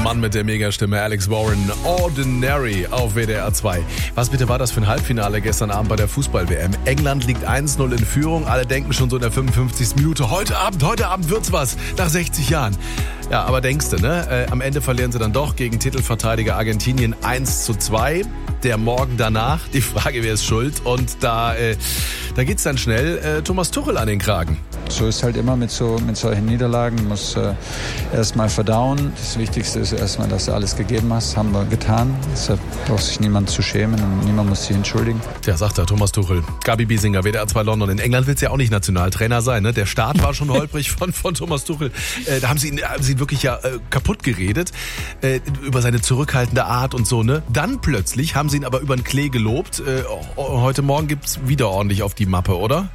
Mann mit der Megastimme, Alex Warren, Ordinary auf WDR 2. Was bitte war das für ein Halbfinale gestern Abend bei der Fußball-WM? England liegt 1-0 in Führung, alle denken schon so in der 55. Minute, heute Abend wird's was, nach 60 Jahren. Ja, aber denkst du, ne? Am Ende verlieren sie dann doch gegen Titelverteidiger Argentinien 1-2. Der Morgen danach, die Frage, wer ist schuld? Und da geht's dann schnell Thomas Tuchel an den Kragen. So ist halt immer mit solchen Niederlagen, man muss erstmal verdauen. Das Wichtigste ist erstmal, dass du alles gegeben hast, haben wir getan. Deshalb braucht sich niemand zu schämen und niemand muss sich entschuldigen. Tja, sagt er, Thomas Tuchel. Gabi Biesinger, WDR 2 London. In England will's ja auch nicht Nationaltrainer sein, ne? Der Start war schon holprig von Thomas Tuchel. Da haben sie ihn wirklich ja kaputt geredet über seine zurückhaltende Art und so, ne? Dann plötzlich haben sie ihn aber über den Klee gelobt. Heute Morgen gibt's wieder ordentlich auf die Mappe, oder?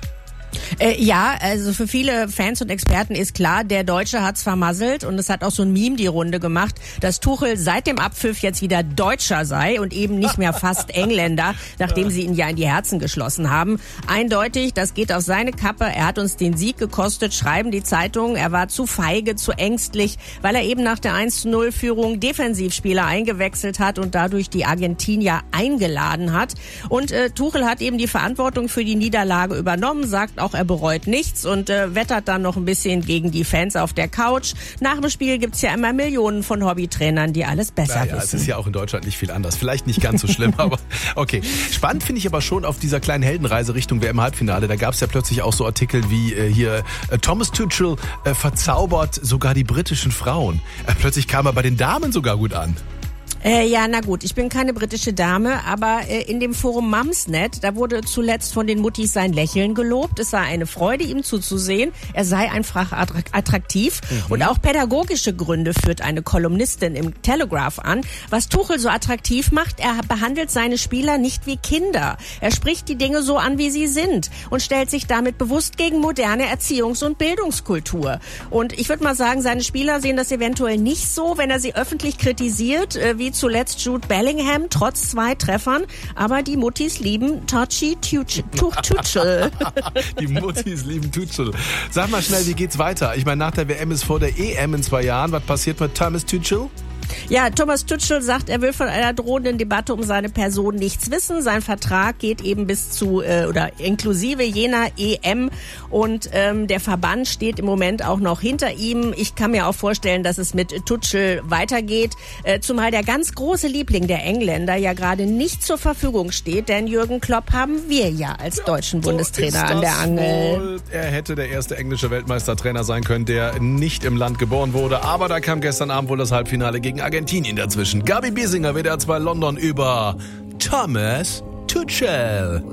Ja, also für viele Fans und Experten ist klar, der Deutsche hat's vermasselt und es hat auch so ein Meme die Runde gemacht, dass Tuchel seit dem Abpfiff jetzt wieder Deutscher sei und eben nicht mehr fast Engländer, nachdem sie ihn ja in die Herzen geschlossen haben. Eindeutig, das geht auf seine Kappe. Er hat uns den Sieg gekostet, schreiben die Zeitungen. Er war zu feige, zu ängstlich, weil er eben nach der 1-0-Führung Defensivspieler eingewechselt hat und dadurch die Argentinier eingeladen hat. Und Tuchel hat eben die Verantwortung für die Niederlage übernommen, sagt auch, er bereut nichts und wettert dann noch ein bisschen gegen die Fans auf der Couch. Nach dem Spiel gibt's ja immer Millionen von Hobbytrainern, die alles besser wissen. Es ist ja auch in Deutschland nicht viel anders. Vielleicht nicht ganz so schlimm, aber okay. Spannend finde ich aber schon auf dieser kleinen Heldenreise Richtung WM-Halbfinale. Da gab's ja plötzlich auch so Artikel wie hier Thomas Tuchel verzaubert sogar die britischen Frauen. Plötzlich kam er bei den Damen sogar gut an. Ja, na gut, ich bin keine britische Dame, aber in dem Forum Mumsnet, da wurde zuletzt von den Muttis sein Lächeln gelobt. Es war eine Freude, ihm zuzusehen. Er sei einfach attraktiv. Und auch pädagogische Gründe führt eine Kolumnistin im Telegraph an. Was Tuchel so attraktiv macht, er behandelt seine Spieler nicht wie Kinder. Er spricht die Dinge so an, wie sie sind und stellt sich damit bewusst gegen moderne Erziehungs- und Bildungskultur. Und ich würde mal sagen, seine Spieler sehen das eventuell nicht so, wenn er sie öffentlich kritisiert, wie zuletzt Jude Bellingham, trotz 2 Treffern. Aber die Muttis lieben Tuchel. Die Muttis lieben Tuchel. Sag mal schnell, wie geht's weiter? Ich meine, nach der WM ist vor der EM in 2 Jahren. Was passiert mit Thomas Tuchel? Ja, Thomas Tuchel sagt, er will von einer drohenden Debatte um seine Person nichts wissen. Sein Vertrag geht eben bis zu oder inklusive jener EM und der Verband steht im Moment auch noch hinter ihm. Ich kann mir auch vorstellen, dass es mit Tuchel weitergeht, zumal der ganz große Liebling der Engländer ja gerade nicht zur Verfügung steht, denn Jürgen Klopp haben wir ja als deutschen Bundestrainer an der Angel. Er hätte der erste englische Weltmeistertrainer sein können, der nicht im Land geboren wurde, aber da kam gestern Abend wohl das Halbfinale gegen Argentinien dazwischen. Gabi Biesinger, WDR 2 London über Thomas Tuchel.